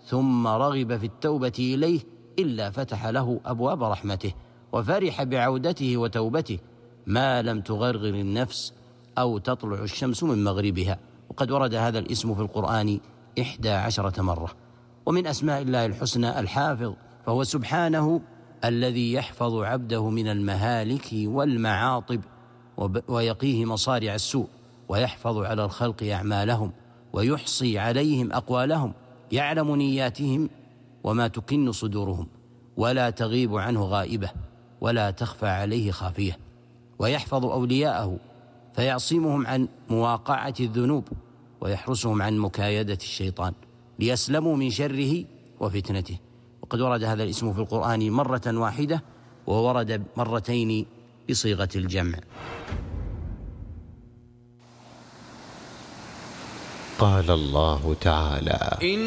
ثم رغب في التوبة إليه إلا فتح له أبواب رحمته وفرح بعودته وتوبته ما لم تغرغر النفس أو تطلع الشمس من مغربها. وقد ورد هذا الاسم في القرآن 11 مرة. ومن أسماء الله الحسنى الحافظ، فهو سبحانه الذي يحفظ عبده من المهالك والمعاطب ويقيه مصارع السوء، ويحفظ على الخلق أعمالهم ويحصي عليهم أقوالهم، يعلم نياتهم وما تكن صدورهم، ولا تغيب عنه غائبة ولا تخفى عليه خافية. ويحفظ أولياءه فيعصمهم عن مواقعة الذنوب ويحرسهم عن مكايدة الشيطان ليسلموا من شره وفتنته. وقد ورد هذا الاسم في القرآن مرة واحدة، وورد مرتين بصيغة الجمع. قال الله تعالى: